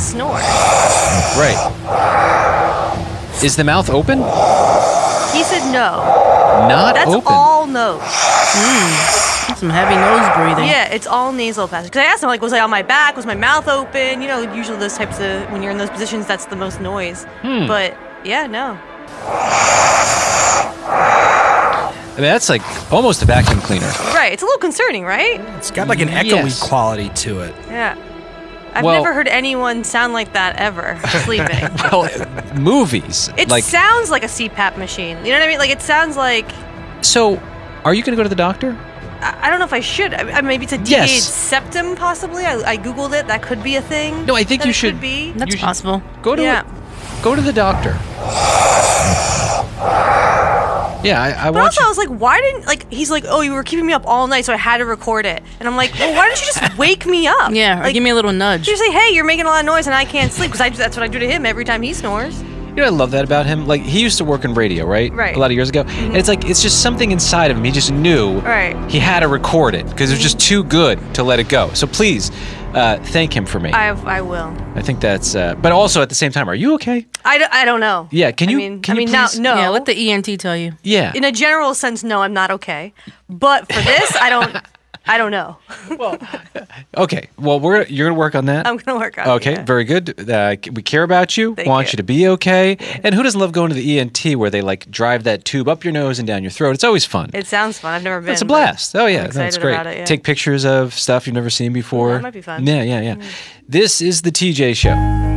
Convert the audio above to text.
snore. Right. Is the mouth open? He said no. Not That's open. all nose. Some heavy nose breathing. Yeah, it's all nasal passage. Because I asked him, like, was I on my back? Was my mouth open? You know, usually those types of, when you're in those positions, that's the most noise. But, yeah, no. I mean, that's like almost a vacuum cleaner. Right, it's a little concerning, right? It's got like an echoey Yes. quality to it. Yeah. I've Well- never heard anyone sound like that ever sleeping. Well, movies. It like, sounds like a CPAP machine. You know what I mean? Like, it sounds like... so, are you going to go to the doctor? I don't know if I should. Maybe it's a deviated Yes. septum, possibly. I Googled it. That could be a thing. No, I think that you it should- Could be. That's You should- possible. Go to Yeah. go to the doctor. Yeah, I But want also, you. I was like, why didn't, like, he's like, oh, you were keeping me up all night, so I had to record it. And I'm like, well, why didn't you just wake me up? Yeah, or like, give me a little nudge. you say, hey, you're making a lot of noise and I can't sleep, because that's what I do to him every time he snores. You know, I love that about him. Like, he used to work in radio, right? Right. A lot of years ago. And it's like, it's just something inside of him. He just knew Right. he had to record it because it was just too good to let it go. So please, thank him for me. I will. I think that's, but also at the same time, are you okay? I don't know. Yeah, can you- I mean, can you now, please- no. Yeah, let the ENT tell you. Yeah. In a general sense, no, I'm not okay. But for this, I don't know. Okay. Well, you're going to work on that. I'm going to work on it. Okay, yeah. very good. We care about you. Thank Want you. you to be okay. And who doesn't love going to the ENT where they like drive that tube up your nose and down your throat? It's always fun. It sounds fun. I've never been. It's a but blast. Oh yeah, I'm excited that's great. about it, yeah. Take pictures of stuff you've never seen before. that might be fun. Yeah. This is the TJ Show.